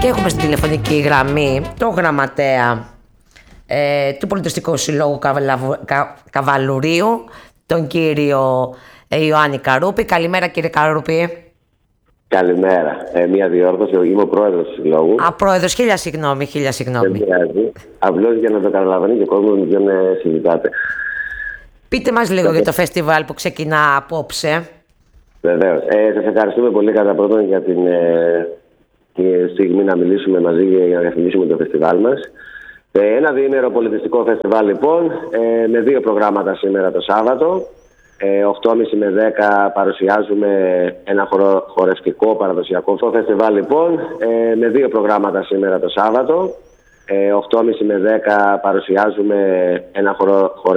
Και έχουμε στην τηλεφωνική γραμμή το γραμματέα του Πολιτιστικού Συλλόγου Καβαλουρίου, τον κύριο Ιωάννη Καρούπη. Καλημέρα, κύριε Καρούπη. Καλημέρα. Μία διόρθωση. Είμαι ο πρόεδρος του Συλλόγου. Πρόεδρος, χίλια συγγνώμη. Δεν πειράζει. Απλώς για να το καταλαβαίνει και ο κόσμος με ποιον συζητάτε. Πείτε μας λίγο για το φεστιβάλ που ξεκινά απόψε. Βεβαίως. Σας ευχαριστούμε πολύ κατά πρώτον για την στιγμή να μιλήσουμε μαζί για να διαφημίσουμε το φεστιβάλ μας. Ένα διήμερο πολιτιστικό φεστιβάλ λοιπόν, με δύο προγράμματα σήμερα το Σάββατο. 8.30 με 10 παρουσιάζουμε ένα χορευτικό παραδοσιακό φεστιβάλ λοιπόν, με δύο προγράμματα σήμερα το Σάββατο. 8.30 με 10 παρουσιάζουμε ένα χορευτικό